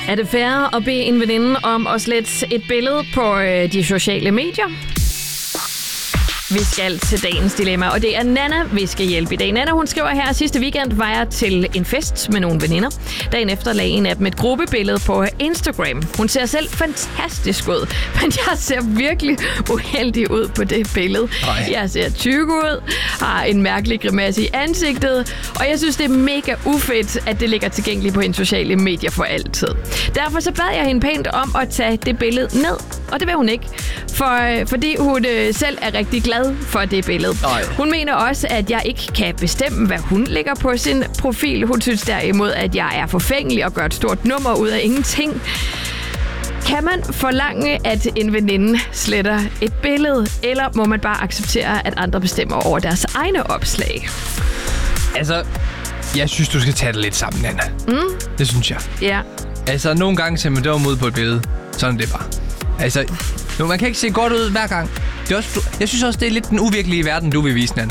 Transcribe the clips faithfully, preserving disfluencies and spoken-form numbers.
Er det fair at bede en veninde om at slette et billede på øh, de sociale medier? Vi skal til dagens dilemma, og det er Nana, vi skal hjælpe i dag. Nana, hun skriver her, sidste weekend var jeg til en fest med nogle veninder. Dagen efter lagde en af dem et gruppebillede på Instagram. Hun ser selv fantastisk ud, men jeg ser virkelig uheldig ud på det billede. Ej. Jeg ser tyk ud, har en mærkelig grimasse i ansigtet, og jeg synes, det er mega ufedt, at det ligger tilgængeligt på hendes sociale medier for altid. Derfor så bad jeg hende pænt om at tage det billede ned, og det vil hun ikke, for, fordi hun øh, selv er rigtig glad for det billede. Ej. Hun mener også, at jeg ikke kan bestemme, hvad hun lægger på sin profil. Hun synes derimod, at jeg er forfængelig og gør et stort nummer ud af ingenting. Kan man forlange, at en veninde sletter et billede, eller må man bare acceptere, at andre bestemmer over deres egne opslag? Altså, jeg synes, du skal tage det lidt sammen, Anna. Mm. Det synes jeg. Ja. Altså, nogle gange ser man dum ud på et billede. Sådan er det bare. Altså, man kan ikke se godt ud hver gang. Det er også, jeg synes også, det er lidt den uvirkelige verden, du vil vise, Nana.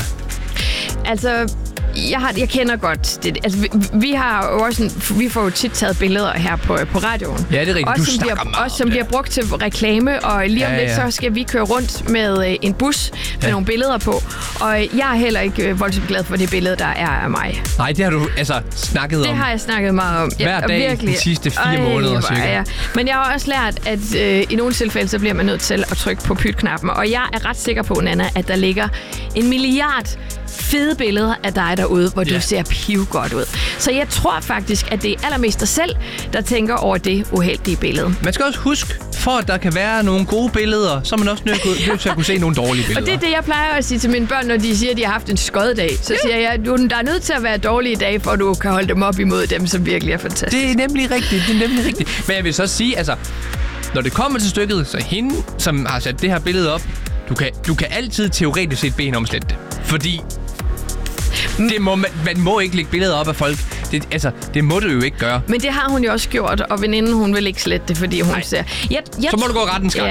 Altså, jeg, har, jeg kender godt det. Altså, vi, vi har jo også en, vi får jo tit taget billeder her på, på radioen. Ja, det er rigtigt. Også du som, bliver, også, som bliver brugt til reklame, og lige om ja, lidt, ja. så skal vi køre rundt med øh, en bus med ja. nogle billeder på. Og jeg er heller ikke øh, voldsomt glad for det billede, der er af mig. Nej, det har du altså snakket det om. Det har jeg snakket meget om. Hver ja, dag virkelig. de sidste fire Ej, måneder. Cirka. Ja. Men jeg har også lært, at øh, i nogle tilfælde, så bliver man nødt til at trykke på pytknappen. Og jeg er ret sikker på, Nana, at der ligger en milliard fede billeder af dig derude, hvor yeah. du ser pivgodt ud. Så jeg tror faktisk, at det er allermest dig selv, der tænker over det uheldige billede. Man skal også huske, for at der kan være nogle gode billeder, så er man også nødt til at kunne se nogle dårlige billeder. Og det er det, jeg plejer at sige til mine børn, når de siger, at de har haft en skoddag. Så yeah. siger jeg, du, der er nødt til at være dårlige dage, for at du kan holde dem op imod dem, som virkelig er fantastiske. Det er nemlig rigtigt, det er nemlig rigtigt. Men jeg vil så sige, altså, når det kommer til stykket, så hende, som har sat det her billede op, du kan, du kan altid teoretisk set bede hende om at slette det. Fordi det må, man, man må ikke lægge billeder op af folk. Det, altså, det må du jo ikke gøre. Men det har hun jo også gjort, og veninden, hun vil ikke slette det, fordi hun Ej. ser... Jeg, jeg så må du gå rettens gang. Ja.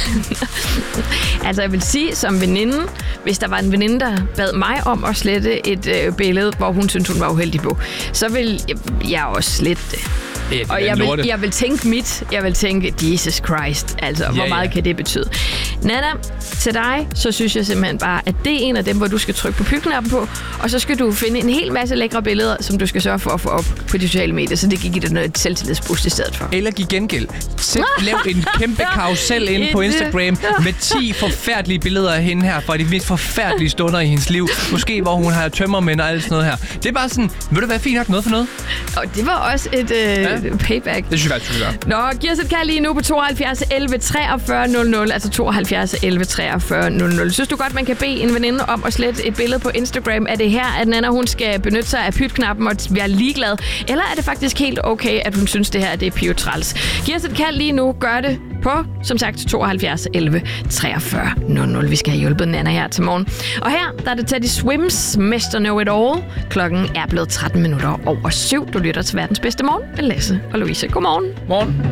Altså, jeg vil sige, som veninde, hvis der var en veninde, der bad mig om at slette et øh, billede, hvor hun synes, hun var uheldig på, så vil jeg, jeg også slette det. Ja, det og jeg vil, jeg vil tænke mit, jeg vil tænke, Jesus Christ, altså, ja, hvor meget ja. kan det betyde? Nana, til dig, så synes jeg simpelthen bare, at det er en af dem, hvor du skal trykke på pytknappen på, og så skal du finde en hel masse lækre billeder, som du skal sørge for at få op på de sociale medier, så det kan give dig noget selvtillidsboost i stedet for. Eller give gengæld. Sæt, lav en kæmpe karusel ind på Instagram med ti forfærdelige billeder af hende her, fra de mest forfærdelige stunder i hendes liv. Måske, hvor hun har tømmermænd og alt sådan noget her. Det er bare sådan, vil det være fint nok noget for noget? Og det var også et øh, ja. payback. Det synes jeg faktisk, du gør. Nå, giv os et kald lige nu på tooghalvfjerds elleve treogfyrre nul nul, altså tooghalvfjerds elleve treogfyrre nul nul. Synes du godt, man kan bede en veninde om at slette et billede på Instagram? Er det her, at Nana, hun skal benytte sig af pytknappen og være ligeglad? Eller er det faktisk helt okay, at hun synes, det her det er pivtræls? Giv os et kald lige nu. Gør det på, som sagt, tooghalvfjerds elleve treogfyrre nul nul. Vi skal have hjulpet Nana her til morgen. Og her, der er det Teddy Swims, mister Know It All. Klokken er blevet tretten minutter over syv. Du lytter til verdens bedste morgen med Lasse og Louise. Godmorgen. Morgen.